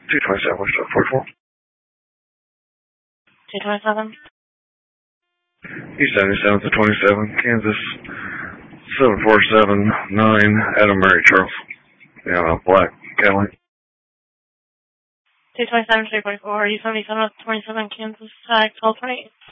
227, what's up, 44? 227. East 77 to 27, Kansas, 7479, Adam Mary Charles. Yeah, black Cadillac. 227, 344, East 77 to 27, Kansas, 1228.